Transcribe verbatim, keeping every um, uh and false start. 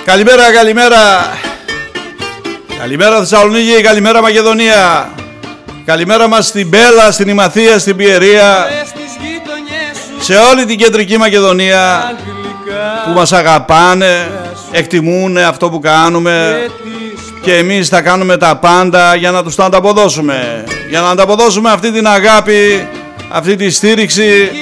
Καλημέρα, καλημέρα. Καλημέρα Θεσσαλονίκη, καλημέρα Μακεδονία. Καλημέρα μας στην Μπέλα, στην Ημαθία, στην Πιερία, σε όλη την κεντρική Μακεδονία που μας αγαπάνε, εκτιμούν αυτό που κάνουμε και εμείς θα κάνουμε τα πάντα για να τους τα ανταποδώσουμε, για να ανταποδώσουμε αυτή την αγάπη, αυτή τη στήριξη